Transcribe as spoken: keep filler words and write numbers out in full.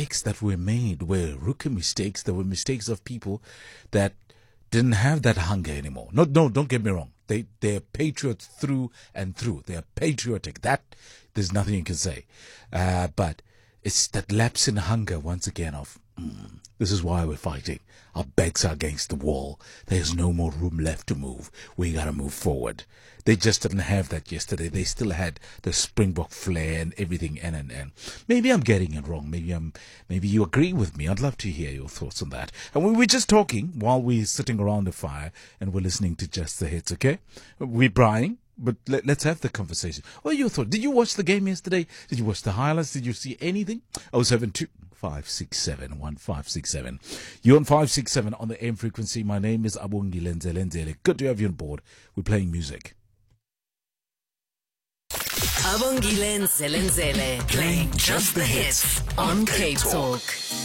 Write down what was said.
mistakes that were made were rookie mistakes. There were mistakes of people that didn't have that hunger anymore. No, no, don't get me wrong. They, they're patriots through and through. They are patriotic. That, there's nothing you can say. Uh, but it's that lapse in hunger once again of, mm, this is why we're fighting. Our backs are against the wall. There's no more room left to move. We gotta move forward. They just didn't have that yesterday. They still had the Springbok flair and everything. And, and, and maybe I'm getting it wrong. Maybe I'm, maybe you agree with me. I'd love to hear your thoughts on that. And we were just talking while we're sitting around the fire and we're listening to Just the Hits, okay? We're Brian. But let, let's have the conversation. What are your thoughts? Did you watch the game yesterday? Did you watch the highlights? Did you see anything? oh seven two five six seven one five six seven. You're on five six seven on the A M frequency. My name is Abongile Nzele. Good to have you on board. We're playing music. Abongile Nzele, playing Just the Hits on Cape Talk.